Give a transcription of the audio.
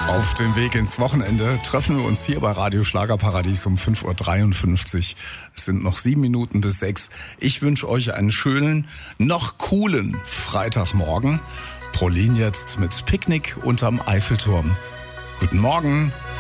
Auf dem Weg ins Wochenende treffen wir uns hier bei Radio Schlagerparadies um 5.53 Uhr. Es sind noch 7 Minuten bis 6. Ich wünsche euch einen schönen, noch coolen Freitagmorgen. Prolin jetzt mit Picknick unterm Eiffelturm. Guten Morgen.